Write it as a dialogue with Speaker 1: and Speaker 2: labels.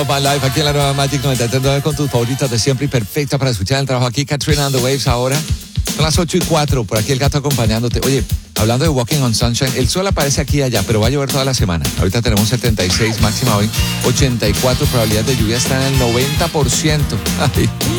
Speaker 1: My Life, aquí en la nueva Magic 93.9 con tus favoritas de siempre y perfecta para escuchar el trabajo aquí. Katrina on the Waves ahora. Son las 8:04, por aquí el gato acompañándote. Oye, hablando de Walking on Sunshine, el sol aparece aquí y allá, pero va a llover toda la semana. Ahorita tenemos 76 máxima hoy, 84 probabilidad de lluvia, está en el 90%. Ay.